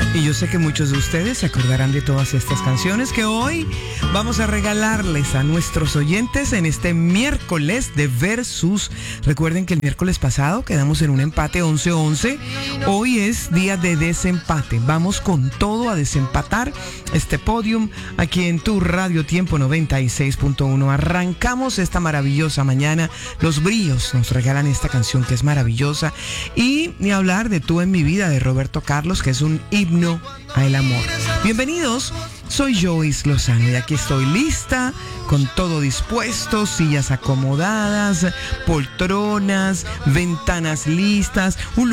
Y yo sé que muchos de ustedes se acordarán de todas estas canciones que hoy vamos a regalarles a nuestros oyentes en este miércoles de Versus. Recuerden que el miércoles pasado quedamos en un empate 11-11. Hoy es día de desempate. Vamos con todo a desempatar este podium aquí en tu Radio Tiempo 96.1. Arrancamos esta maravillosa mañana. Los Bríos nos regalan esta canción que es maravillosa. Y ni hablar de Tú en mi vida de Roberto Carlos, que es un himno al amor. Bienvenidos, soy Joyce Lozano y aquí estoy lista, con todo dispuesto, sillas acomodadas, poltronas, ventanas listas, un